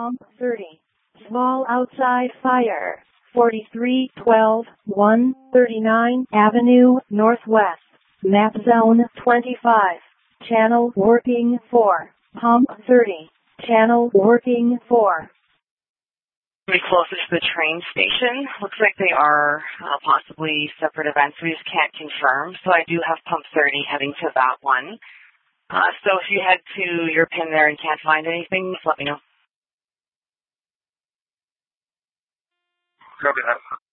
Pump 30. Small outside fire. 4312 139 Avenue Northwest. Map Zone 25. Channel working 4. Pump 30. Channel working 4. Pretty closest to the train station. Looks like they are possibly separate events. We just can't confirm. So I do have Pump 30 heading to that one. So if you head to your pin there and can't find anything, just let me know. Copy that.